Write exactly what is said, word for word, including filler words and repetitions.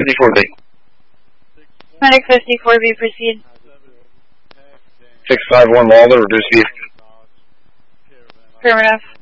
fifty-four B. Medic fifty-four B, proceed. six five one Lawler, reduce vehicle. Affirmative.